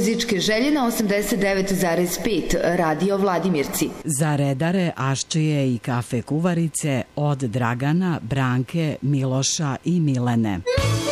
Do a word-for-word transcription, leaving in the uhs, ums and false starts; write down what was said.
muzičke želje na osamdeset devet zarez pet Radio Vladimirci. Za redare, Aščije i kafe kuvarice od Dragana, Branke, Miloša i Milene.